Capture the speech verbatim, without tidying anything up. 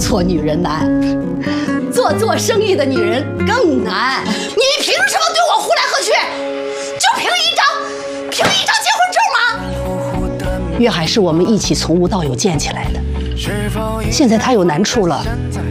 做女人难，做做生意的女人更难。你凭什么对我呼来喝去？就凭一张，凭一张结婚证吗？粤海是我们一起从无到有建起来的，现在他有难处了，